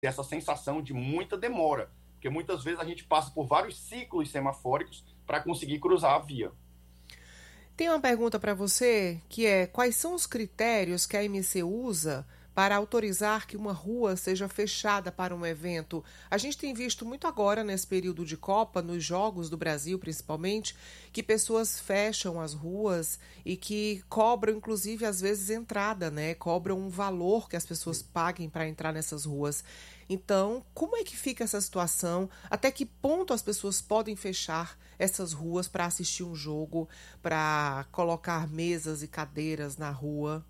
essa sensação de muita demora, porque muitas vezes a gente passa por vários ciclos semafóricos para conseguir cruzar a via. Tem uma pergunta para você que é: quais são os critérios que a MC usa para autorizar que uma rua seja fechada para um evento? A gente tem visto muito agora, nesse período de Copa, nos Jogos do Brasil principalmente, que pessoas fecham as ruas e que cobram, inclusive, às vezes, entrada, né? Cobram um valor que as pessoas paguem para entrar nessas ruas. Então, como é que fica essa situação? Até que ponto as pessoas podem fechar essas ruas para assistir um jogo, para colocar mesas e cadeiras na rua?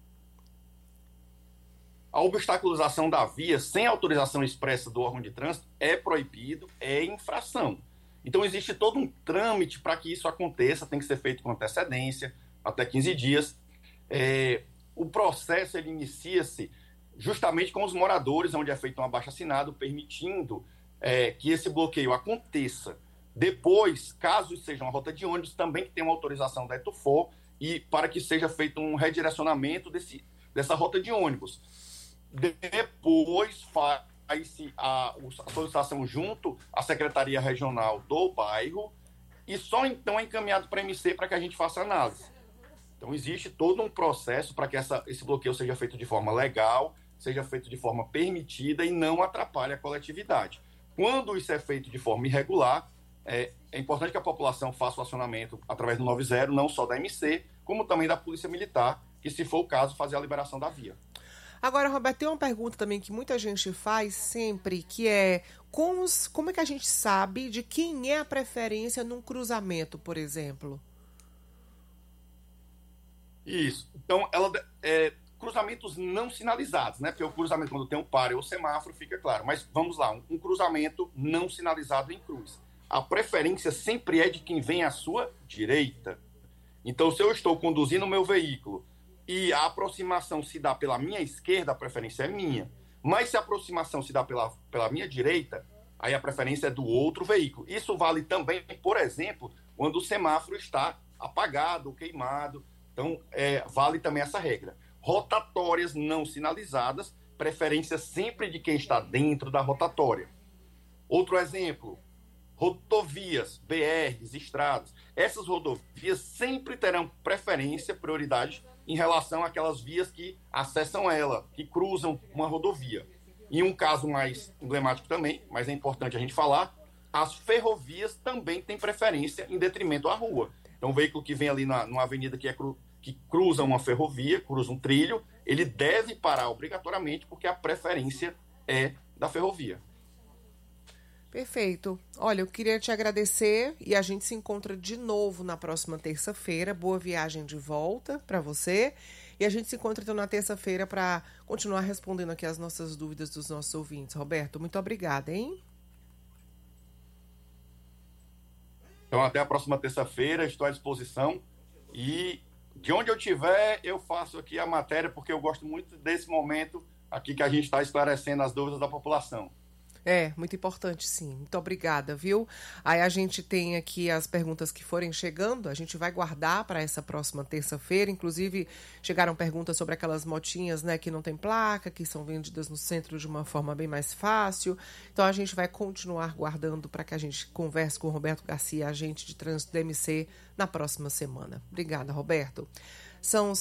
A obstaculização da via sem autorização expressa do órgão de trânsito é proibido, é infração. Então existe todo um trâmite para que isso aconteça, tem que ser feito com antecedência, até 15 dias. O processo ele inicia-se justamente com os moradores, onde é feito um abaixo-assinado, permitindo que esse bloqueio aconteça. Depois, caso seja uma rota de ônibus, também que tem uma autorização da Etufor e para que seja feito um redirecionamento dessa rota de ônibus. Depois faz-se a solicitação junto à Secretaria Regional do bairro e só então é encaminhado para a MC para que a gente faça análise. Então existe todo um processo para que esse bloqueio seja feito de forma legal, seja feito de forma permitida e não atrapalhe a coletividade. Quando isso é feito de forma irregular, é importante que a população faça o acionamento através do 90, não só da MC, como também da Polícia Militar, que, se for o caso, fazer a liberação da via. Agora, Roberto, tem uma pergunta também que muita gente faz sempre, que é como é que a gente sabe de quem é a preferência num cruzamento, por exemplo? Isso. Então, cruzamentos não sinalizados, né? Porque o cruzamento, quando tem um pare ou semáforo, fica claro. Mas vamos lá, um cruzamento não sinalizado em cruz. A preferência sempre é de quem vem à sua direita. Então, se eu estou conduzindo o meu veículo e a aproximação se dá pela minha esquerda, a preferência é minha. Mas se a aproximação se dá pela minha direita, aí a preferência é do outro veículo. Isso vale também, por exemplo, quando o semáforo está apagado ou queimado. Então, vale também essa regra. Rotatórias não sinalizadas, preferência sempre de quem está dentro da rotatória. Outro exemplo, rodovias, BRs, estradas. Essas rodovias sempre terão preferência, prioridade, em relação àquelas vias que acessam ela, que cruzam uma rodovia. Em um caso mais emblemático também, mas é importante a gente falar, as ferrovias também têm preferência em detrimento à rua. Então, o veículo que vem ali numa avenida que cruza uma ferrovia, cruza um trilho, ele deve parar obrigatoriamente, porque a preferência é da ferrovia. Perfeito. Olha, eu queria te agradecer e a gente se encontra de novo na próxima terça-feira. Boa viagem de volta para você. E a gente se encontra então na terça-feira para continuar respondendo aqui as nossas dúvidas dos nossos ouvintes. Roberto, muito obrigada, hein? Então, até a próxima terça-feira, estou à disposição. E de onde eu estiver, eu faço aqui a matéria, porque eu gosto muito desse momento aqui que a gente está esclarecendo as dúvidas da população. Muito importante, sim. Muito obrigada, viu? Aí a gente tem aqui as perguntas que forem chegando, a gente vai guardar para essa próxima terça-feira. Inclusive, chegaram perguntas sobre aquelas motinhas, né, que não tem placa, que são vendidas no centro de uma forma bem mais fácil. Então, a gente vai continuar guardando para que a gente converse com o Roberto Garcia, agente de trânsito do MC, na próxima semana. Obrigada, Roberto. São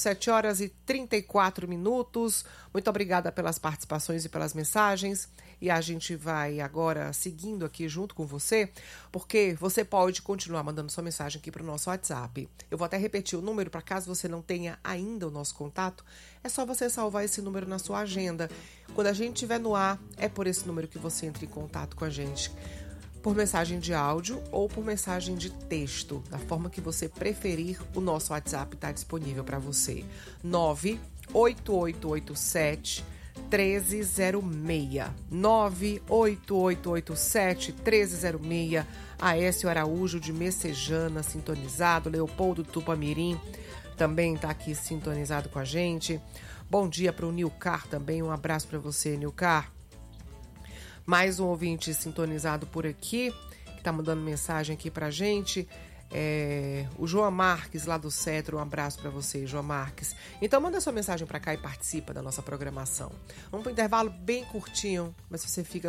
7h34. Muito obrigada pelas participações e pelas mensagens. E a gente vai agora seguindo aqui junto com você, porque você pode continuar mandando sua mensagem aqui para o nosso WhatsApp. Eu vou até repetir o número para caso você não tenha ainda o nosso contato. É só você salvar esse número na sua agenda. Quando a gente estiver no ar, é por esse número que você entra em contato com a gente. Por mensagem de áudio ou por mensagem de texto, da forma que você preferir, o nosso WhatsApp está disponível para você. 98887 1306. 98887 1306. Aécio Araújo de Messejana sintonizado. Leopoldo Tupamirim também está aqui sintonizado com a gente. Bom dia para o Nilcar também. Um abraço para você, Nilcar. Mais um ouvinte sintonizado por aqui, que está mandando mensagem aqui pra gente. O João Marques, lá do Cedro. Um abraço para você, João Marques. Então manda sua mensagem para cá e participa da nossa programação. Vamos para um intervalo bem curtinho, mas você fica